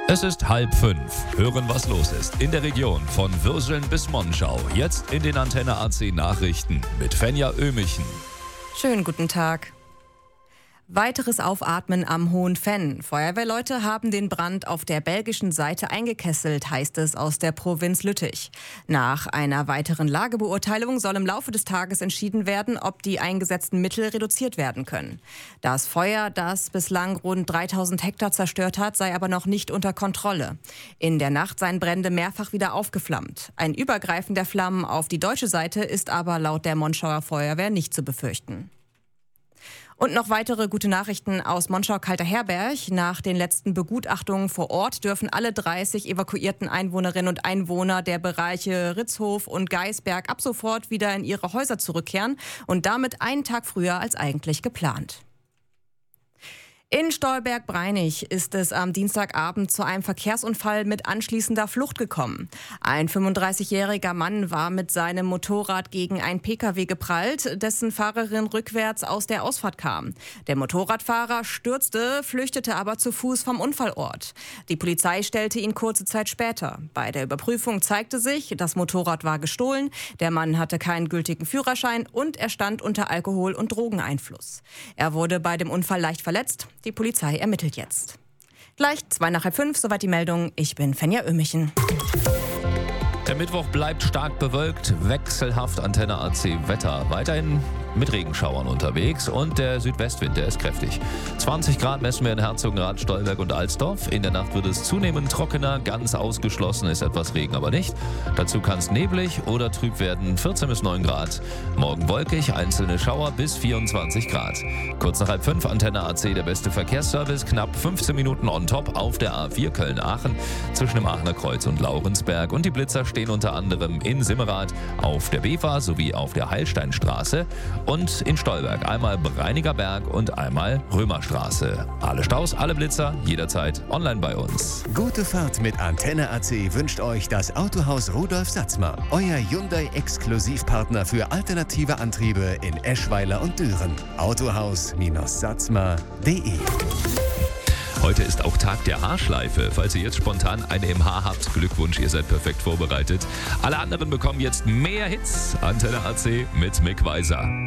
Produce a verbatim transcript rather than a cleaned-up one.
Es ist halb fünf. Hören, was los ist in der Region von Würseln bis Monschau. Jetzt in den Antenne A C Nachrichten mit Fenja Ömichen. Schönen guten Tag. Weiteres Aufatmen am Hohen Venn. Feuerwehrleute haben den Brand auf der belgischen Seite eingekesselt, heißt es aus der Provinz Lüttich. Nach einer weiteren Lagebeurteilung soll im Laufe des Tages entschieden werden, ob die eingesetzten Mittel reduziert werden können. Das Feuer, das bislang rund dreitausend Hektar zerstört hat, sei aber noch nicht unter Kontrolle. In der Nacht seien Brände mehrfach wieder aufgeflammt. Ein Übergreifen der Flammen auf die deutsche Seite ist aber laut der Monschauer Feuerwehr nicht zu befürchten. Und noch weitere gute Nachrichten aus Monschau-Kalter-Herberg. Nach den letzten Begutachtungen vor Ort dürfen alle dreißig evakuierten Einwohnerinnen und Einwohner der Bereiche Ritzhof und Geisberg ab sofort wieder in ihre Häuser zurückkehren und damit einen Tag früher als eigentlich geplant. In Stolberg-Breinig ist es am Dienstagabend zu einem Verkehrsunfall mit anschließender Flucht gekommen. Ein fünfunddreißigjähriger Mann war mit seinem Motorrad gegen ein Pkw geprallt, dessen Fahrerin rückwärts aus der Ausfahrt kam. Der Motorradfahrer stürzte, flüchtete aber zu Fuß vom Unfallort. Die Polizei stellte ihn kurze Zeit später. Bei der Überprüfung zeigte sich, das Motorrad war gestohlen, der Mann hatte keinen gültigen Führerschein und er stand unter Alkohol- und Drogeneinfluss. Er wurde bei dem Unfall leicht verletzt. Die Polizei ermittelt jetzt. Gleich zwei nach halb fünf, soweit die Meldung. Ich bin Fenja Ömichen. Der Mittwoch bleibt stark bewölkt, wechselhaft Antenne A C Wetter. Weiterhin mit Regenschauern unterwegs und der Südwestwind, der ist kräftig. zwanzig Grad messen wir in Herzogenrath, Stolberg und Alsdorf. In der Nacht wird es zunehmend trockener, ganz ausgeschlossen ist etwas Regen, aber nicht. Dazu kann es neblig oder trüb werden, vierzehn bis neun Grad. Morgen wolkig, einzelne Schauer bis vierundzwanzig Grad. Kurz nach halb fünf, Antenne A C, der beste Verkehrsservice. Knapp fünfzehn Minuten on top auf der A vier Köln-Aachen zwischen dem Aachener Kreuz und Laurensberg. Und die Blitzer stehen unter anderem in Simmerath, auf der Befa sowie auf der Heilsteinstraße. Und in Stolberg einmal Breiniger Berg und einmal Römerstraße. Alle Staus, alle Blitzer, jederzeit online bei uns. Gute Fahrt mit Antenne A C wünscht euch das Autohaus Rudolf Satzmer. Euer Hyundai-Exklusivpartner für alternative Antriebe in Eschweiler und Düren. autohaus Satzmer punkt de. Heute ist auch Tag der Haarschleife. Falls ihr jetzt spontan eine im Haar habt, Glückwunsch, ihr seid perfekt vorbereitet. Alle anderen bekommen jetzt mehr Hits. Antenne A C mit Mick Weiser.